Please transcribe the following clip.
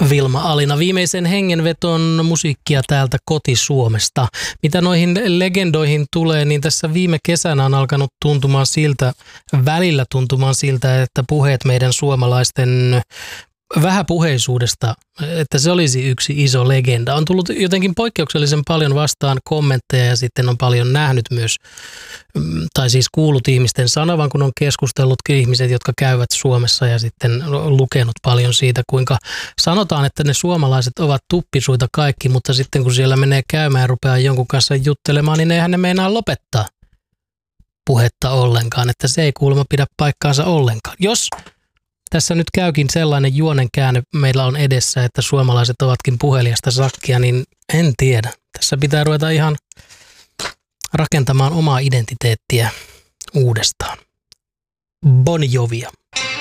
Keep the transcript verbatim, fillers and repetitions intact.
Vilma Alina. Viimeisen hengenveton musiikkia täältä koti-Suomesta. Mitä noihin legendoihin tulee, niin tässä viime kesänä on alkanut tuntumaan siltä, välillä tuntumaan siltä, että puheet meidän suomalaisten vähäpuheisuudesta, että se olisi yksi iso legenda. On tullut jotenkin poikkeuksellisen paljon vastaan kommentteja ja sitten on paljon nähnyt myös, tai siis kuullut ihmisten sanovan, kun on keskustellutkin ihmiset, jotka käyvät Suomessa ja sitten lukenut paljon siitä, kuinka sanotaan, että ne suomalaiset ovat tuppisuita kaikki, mutta sitten kun siellä menee käymään ja rupeaa jonkun kanssa juttelemaan, niin eihän ne meinaa lopettaa puhetta ollenkaan, että se ei kuulemma pidä paikkaansa ollenkaan. Jos tässä nyt käykin sellainen juonen käänne meillä on edessä, että suomalaiset ovatkin puheliasta sakkia, niin en tiedä. Tässä pitää ruveta ihan rakentamaan omaa identiteettiä uudestaan. Bon Jovia.